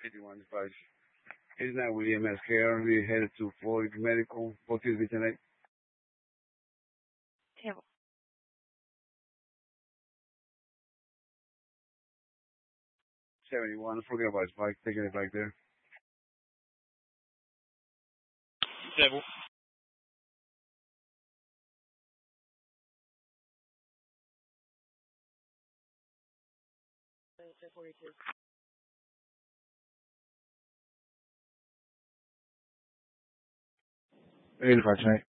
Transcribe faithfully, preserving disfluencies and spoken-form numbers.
fifty-one dispatch. eighty-nine with E M S care. We headed to Floyd Medical. What is it tonight? Table. seventy-one. Forget about his bike. Taking it back there. Table. eighty-five tonight.